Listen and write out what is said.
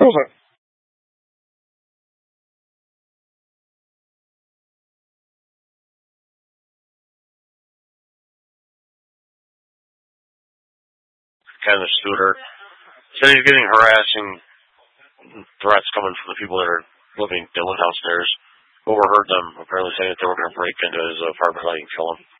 Okay. Ken the Scooter said he's getting harassing threats coming from the people that are living downstairs. Overheard them apparently saying that they were going to break into his apartment and kill him.